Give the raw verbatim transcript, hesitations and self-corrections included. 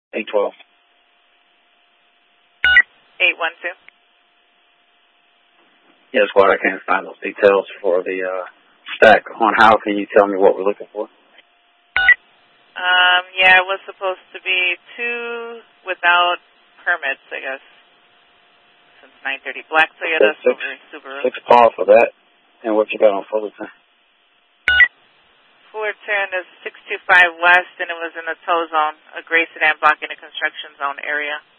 eight twelve. eight one two. Yes, what I can't find those details for the uh, stack on how. Can you tell me what we're looking for? Um, yeah, it was supposed to be two without permits, I guess, since nine thirty. Black Toyota, Six, Subaru, Subaru. Six par for that. And what you got on Fullerton? Fullerton is six two five West, and it was in the tow zone, a gray sedan blocking the construction zone area.